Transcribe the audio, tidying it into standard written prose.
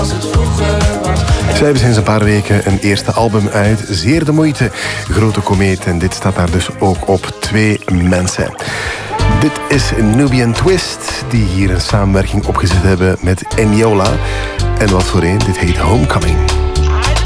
Zij hebben sinds een paar weken een eerste album uit. Zeer de moeite. Grote komeet. En dit staat daar dus ook op. 2 mensen. Dit is Nubian Twist, die hier een samenwerking opgezet hebben met Eniola. En wat voor een, dit heet Homecoming.